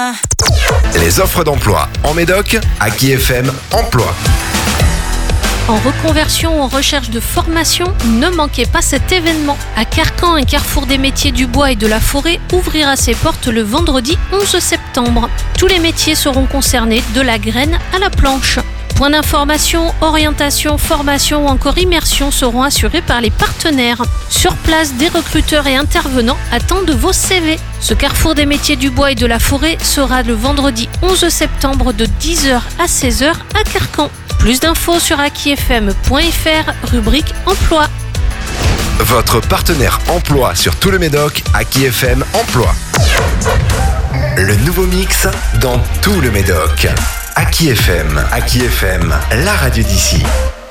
Les offres d'emploi en Médoc, Aki FM Emploi. En reconversion ou en recherche de formation, ne manquez pas cet événement. À Carcan, un carrefour des métiers du bois et de la forêt ouvrira ses portes le vendredi 11 septembre. Tous les métiers seront concernés, de la graine à la planche. Points d'information, orientation, formation ou encore immersion seront assurés par les partenaires. Sur place, des recruteurs et intervenants attendent vos CV. Ce carrefour des métiers du bois et de la forêt sera le vendredi 11 septembre de 10h à 16h à Carcan. Plus d'infos sur akifm.fr, rubrique emploi. Votre partenaire emploi sur tout le Médoc, Aki FM Emploi. Le nouveau mix dans tout le Médoc. Aki FM, la radio d'ici.